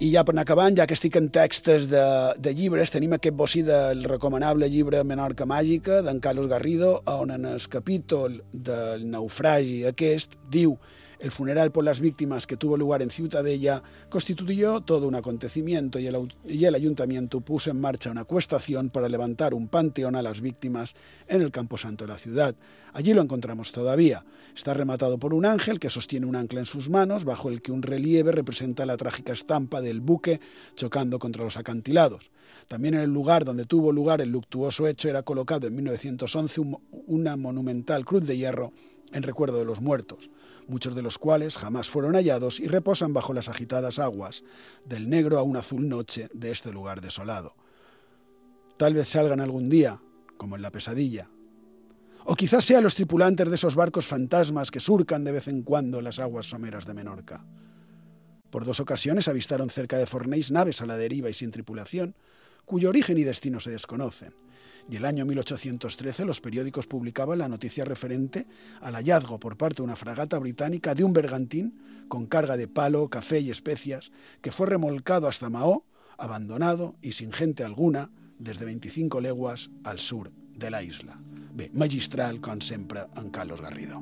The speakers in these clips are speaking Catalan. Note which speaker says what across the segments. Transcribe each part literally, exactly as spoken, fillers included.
Speaker 1: I ja per anar acabant, ja que estic en textos de, de llibres, tenim aquest bocí del recomanable llibre Menorca màgica d'en Carlos Garrido, on en el capítol del naufragi aquest diu: el funeral por las víctimas que tuvo lugar en Ciutadella constituyó todo un acontecimiento y el, y el ayuntamiento puso en marcha una acuestación para levantar un panteón a las víctimas en el camposanto de la ciudad. Allí lo encontramos todavía. Está rematado por un ángel que sostiene un ancla en sus manos, bajo el que un relieve representa la trágica estampa del buque chocando contra los acantilados. También en el lugar donde tuvo lugar el luctuoso hecho era colocado en mil novecientos once un, una monumental cruz de hierro en recuerdo de los muertos, muchos de los cuales jamás fueron hallados y reposan bajo las agitadas aguas del negro a un azul noche de este lugar desolado. Tal vez salgan algún día, como en la pesadilla. O quizás sean los tripulantes de esos barcos fantasmas que surcan de vez en cuando las aguas someras de Menorca. Por dos ocasiones avistaron cerca de Fornells naves a la deriva y sin tripulación, cuyo origen y destino se desconocen. Y el año mil ochocientos trece los periódicos publicaban la noticia referente al hallazgo por parte de una fragata británica de un bergantín con carga de palo, café y especias que fue remolcado hasta Mahó, abandonado y sin gente alguna desde veinticinco leguas al sur de la isla. Bé, magistral, com sempre, en Carlos Garrido.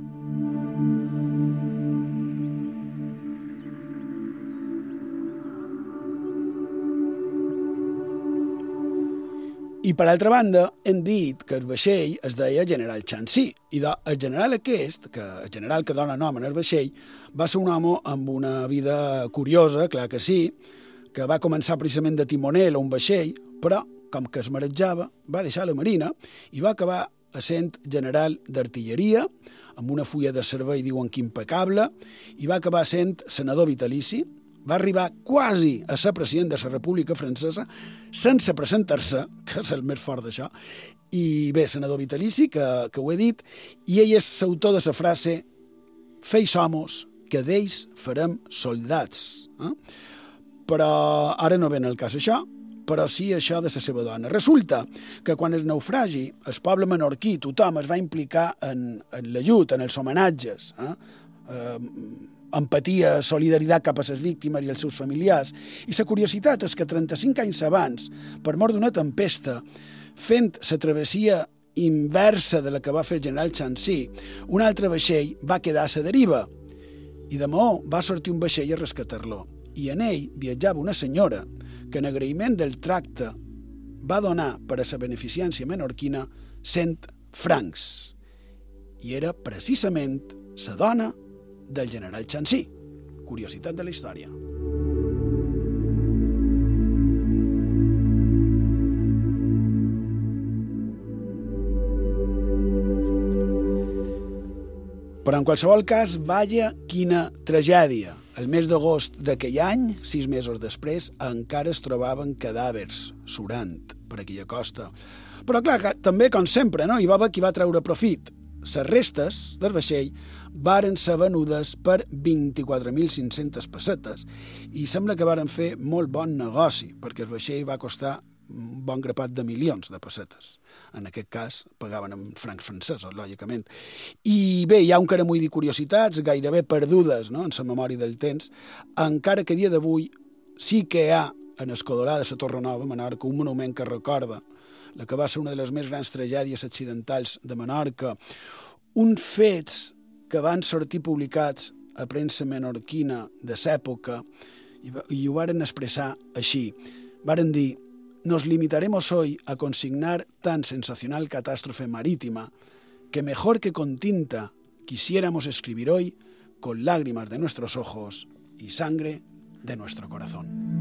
Speaker 1: I, per altra banda, hem dit que el vaixell es deia General Chancy, i el general aquest, que el general que dona nom en el vaixell, va ser un home amb una vida curiosa, clar que sí, que va començar precisament de timoner a un vaixell, però, com que es marejava, va deixar la marina i va acabar essent general d'artilleria, amb una fulla de servei, diuen que impecable, i va acabar sent senador vitalici. Va arribar quasi a ser president de la República Francesa sense presentar-se, que és el més fort d'això, i bé, senador vitalici, que, que ho he dit, i ell és l'autor de la frase «Fei somos, que d'ells farem soldats». Eh? Però ara no ve en el cas això, però sí això de la seva dona. Resulta que quan el naufragi, el poble menorquí, tothom es va implicar en, en l'ajut, en els homenatges, eh? eh empatia, solidaritat cap a les víctimes i els seus familiars. I la curiositat és que trenta-cinc anys abans, per mort d'una tempesta, fent la travessia inversa de la que va fer el general Chancy, un altre vaixell va quedar a la deriva. I de Mahó va sortir un vaixell a rescatar-lo. I en ell viatjava una senyora que en agraïment del tracte va donar per a la beneficència menorquina cent francs. I era precisament la dona del general Chancy. Curiositat de la història. Però en qualsevol cas, vaja quina tragèdia. El mes d'agost d'aquell any, sis mesos després, encara es trobaven cadàvers surant per aquella costa. Però clar, que, també, com sempre, no? Hi va haver qui va treure profit. Les restes del vaixell varen ser venudes per vint-i-quatre mil cinc-centes pessetes i sembla que varen fer molt bon negoci, perquè el vaixell va costar un bon grapat de milions de pessetes. En aquest cas, pagaven en francs francesos, lògicament. I bé, hi ha un caramull de curiositats gairebé perdudes, no?, en la memòria del temps, encara que a dia d'avui sí que hi ha en Escodolà de la Torre Nova, a Menorca, un monument que recorda la que va ser una de les més grans tragèdies accidentals de Menorca, uns fets que van sortir publicats a premsa menorquina de l'època i, i ho varen expressar així. Varen dir: «Nos limitaremos hoy a consignar tan sensacional catástrofe marítima que mejor que con tinta quisiéramos escribir hoy con lágrimas de nuestros ojos y sangre de nuestro corazón».